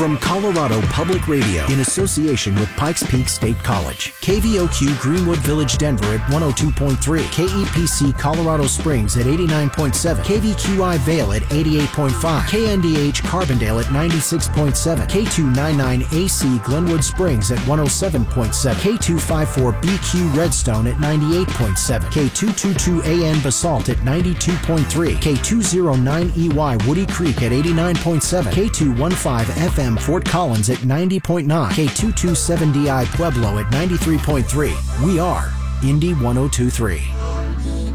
From Colorado Public Radio in association with Pikes Peak State College. KVOQ Greenwood Village, Denver at 102.3. KEPC Colorado Springs at 89.7. KVQI Vail at 88.5. KNDH Carbondale at 96.7. K299AC Glenwood Springs at 107.7. K254BQ Redstone at 98.7. K222AN Basalt at 92.3. K209EY Woody Creek at 89.7. K215FM Fort Collins at 90.9. K227DI Pueblo at 93.3. We are Indy 102.3.